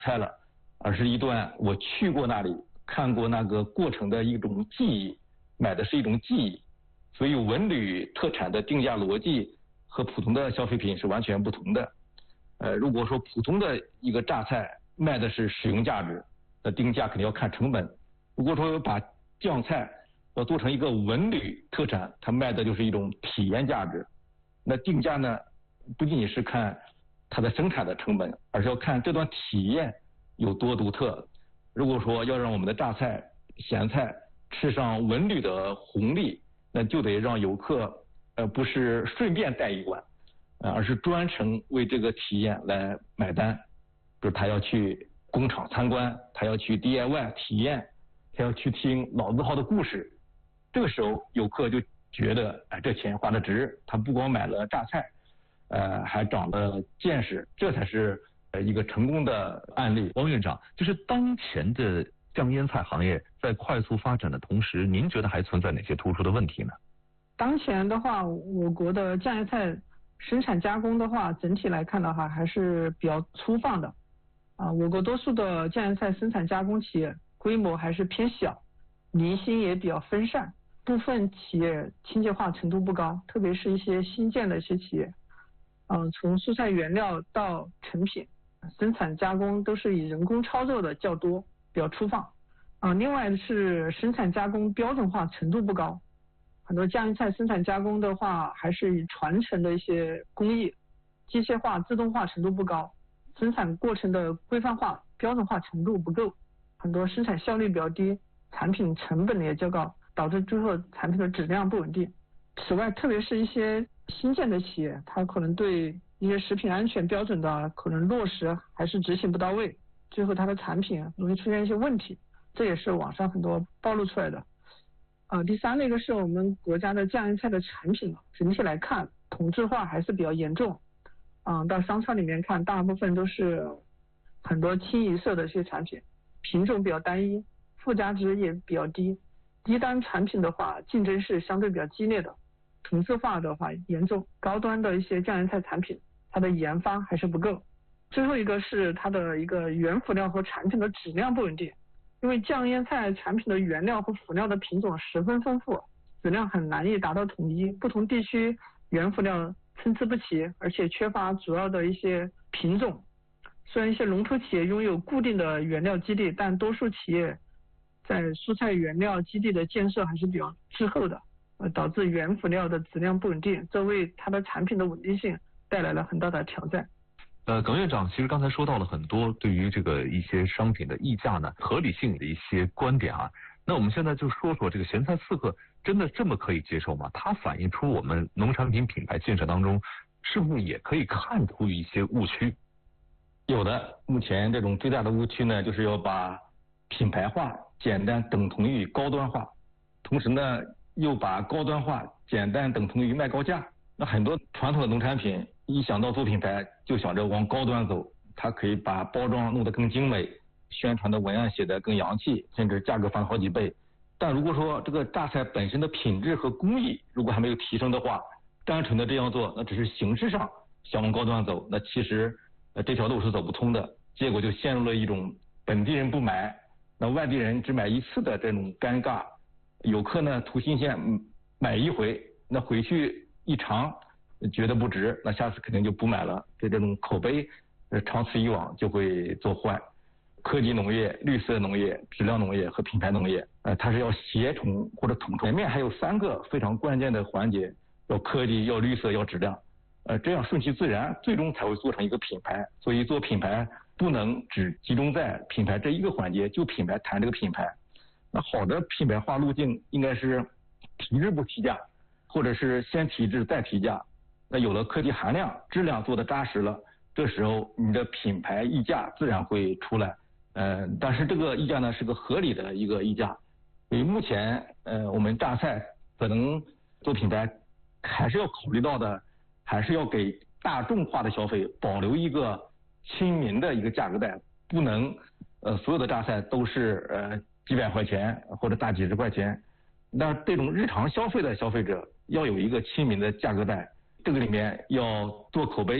菜了，而是一段我去过那里看过那个过程的一种记忆，买的是一种记忆。所以文旅特产的定价逻辑和普通的消费品是完全不同的。如果说普通的一个榨菜卖的是使用价值，那定价肯定要看成本。如果说把酱菜要做成一个文旅特产，它卖的就是一种体验价值。那定价呢，不仅仅是看它的生产的成本，而是要看这段体验有多独特。如果说要让我们的榨菜、咸菜吃上文旅的红利，那就得让游客不是顺便带一碗，而是专程为这个体验来买单。比如他要去工厂参观，他要去 DIY 体验，他要去听老字号的故事。这个时候游客就觉得这钱花的值，他不光买了榨菜，还长了见识，这才是一个成功的案例。 王院长，就是当前的酱腌菜行业在快速发展的同时，您觉得还存在哪些突出的问题呢？ 当前的话，我国的酱腌菜生产加工的话，整体来看的话还是比较粗放的。我国多数的酱腌菜生产加工企业规模还是偏小，离心也比较分散，部分企业清洁化程度不高，特别是一些新建的一些企业。从蔬菜原料到成品，生产加工都是以人工操作的较多，比较粗放。另外是生产加工标准化程度不高，很多酱腌菜生产加工的话还是以传承的一些工艺，机械化、自动化程度不高，生产过程的规范化、标准化程度不够，很多生产效率比较低，产品成本也较高，导致最后产品的质量不稳定。此外，特别是一些新建的企业，它可能对一些食品安全标准的可能落实还是执行不到位，最后它的产品容易出现一些问题，这也是网上很多暴露出来的。第三个是我们国家的酱腌菜的产品，整体来看同质化还是比较严重。到商超里面看，大部分都是很多清一色的一些产品，品种比较单一，附加值也比较低，低端产品的话竞争是相对比较激烈的，同质化的话严重，高端的一些酱腌菜产品它的研发还是不够。最后一个是它的一个原辅料和产品的质量不稳定，因为酱腌菜产品的原料和辅料的品种十分丰富，质量很难以达到统一，不同地区原辅料参差不齐，而且缺乏主要的一些品种。虽然一些龙头企业拥有固定的原料基地，但多数企业在蔬菜原料基地的建设还是比较滞后的，导致原辅料的质量不稳定，这为它的产品的稳定性带来了很大的挑战。 耿院长，其实刚才说到了很多对于这个一些商品的溢价呢合理性的一些观点啊。那我们现在就说说这个咸菜刺客真的这么可以接受吗？它反映出我们农产品品牌建设当中是不是也可以看出一些误区？ 有的，目前这种最大的误区呢，就是要把品牌化简单等同于高端化，同时呢又把高端化简单等同于卖高价。那很多传统的农产品一想到做品牌就想着往高端走，它可以把包装弄得更精美，宣传的文案写得更洋气，甚至价格翻好几倍。但如果说这个榨菜本身的品质和工艺如果还没有提升的话，单纯的这样做那只是形式上想往高端走，那其实这条路是走不通的，结果就陷入了一种本地人不买，那外地人只买一次的这种尴尬。游客呢图新鲜买一回，那回去一尝觉得不值，那下次肯定就不买了，这种口碑长此以往就会做坏。科技农业、绿色农业、质量农业和品牌农业，它是要协同或者统筹。前面还有3个非常关键的环节，要科技、要绿色、要质量，这样顺其自然，最终才会做成一个品牌。所以做品牌不能只集中在品牌这一个环节，就品牌谈这个品牌。那好的品牌化路径应该是提质不提价，或者是先提质再提价。那有了科技含量，质量做得扎实了，这时候你的品牌溢价自然会出来。但是这个溢价呢是个合理的一个溢价。所以目前我们榨菜可能做品牌还是要考虑到的，还是要给大众化的消费保留一个亲民的一个价格带，不能所有的榨菜都是几百块钱或者大几十块钱。那这种日常消费的消费者要有一个亲民的价格带，这个里面要做口碑。